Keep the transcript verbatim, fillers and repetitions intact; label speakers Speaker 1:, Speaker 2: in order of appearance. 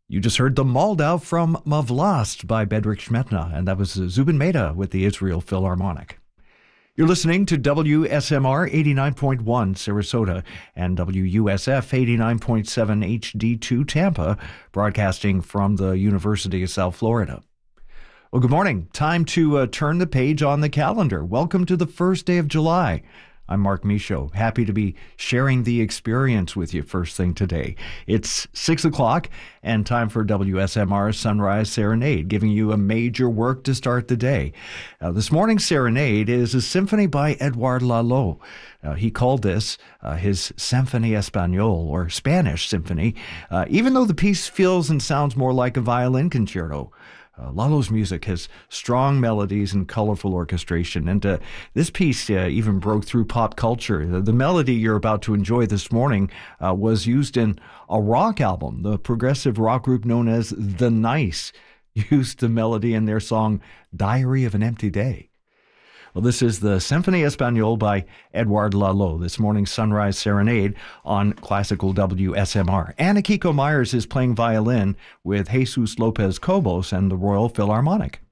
Speaker 1: You just heard the Moldau from Mavlast by Bedřich Šmetna, and that was Zubin Mehta with the Israel Philharmonic. You're listening to W S M R eighty-nine point one Sarasota and W U S F eighty-nine point seven H D two Tampa, broadcasting from the University of South Florida. Well, good morning. Time to uh, turn the page on the calendar. Welcome to the first day of July. I'm Mark Michaud, happy to be sharing the experience with you first thing today. It's six o'clock and time for W S M R's Sunrise Serenade, giving you a major work to start the day. Uh, this morning's Serenade is a symphony by Edouard Lalo. Uh, he called this uh, his Symphonie Espagnole, or Spanish Symphony, uh, even though the piece feels and sounds more like a violin concerto. Uh, Lalo's music has strong melodies and colorful orchestration, and uh, this piece uh, even broke through pop culture. The, the melody you're about to enjoy this morning uh, was used in a rock album. The progressive rock group known as The Nice used the melody in their song Diary of an Empty Day. Well, this is the Symphonie Espagnole by Edouard Lalo, this morning's Sunrise Serenade on Classical W S M R. Anna Kiko Myers is playing violin with Jesus Lopez Cobos and the Royal Philharmonic.